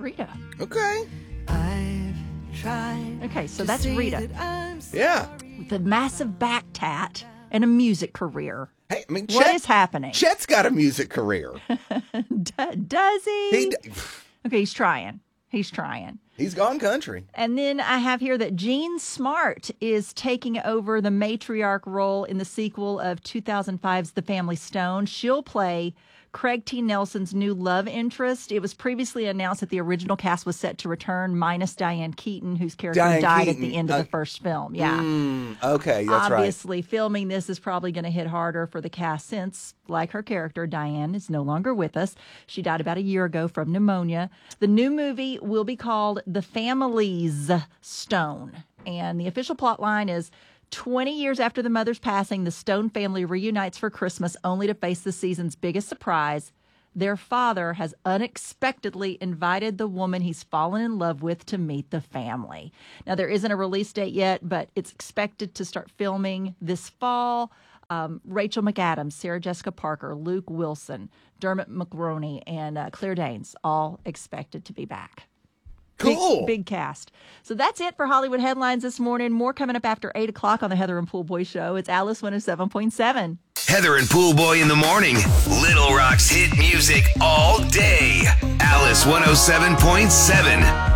Rita. Okay. Okay, so that's Rita. Yeah. With a massive back tat and a music career. Hey, I mean, What is happening? Chet's got a music career. Does he? He Okay, he's trying. He's gone country. And then I have here that Jean Smart is taking over the matriarch role in the sequel of 2005's The Family Stone. She'll play Craig T. Nelson's new love interest. It was previously announced that the original cast was set to return, minus Diane Keaton, whose character died at the end of the first film. Yeah. Okay, that's Obviously, filming this is probably going to hit harder for the cast since, like her character, Diane is no longer with us. She died about a year ago from pneumonia. The new movie will be called The Family's Stone. And the official plot line is 20 years after the mother's passing, the Stone family reunites for Christmas only to face the season's biggest surprise. Their father has unexpectedly invited the woman he's fallen in love with to meet the family. Now, there isn't a release date yet, but it's expected to start filming this fall. Rachel McAdams, Sarah Jessica Parker, Luke Wilson, Dermot Mulroney, and Claire Danes all expected to be back. Cool. Big cast. So that's it for Hollywood Headlines this morning. More coming up after 8 o'clock on the Heather and Pool Boy Show. It's Alice 107.7. Heather and Pool Boy in the morning. Little Rock's hit music all day. Alice 107.7.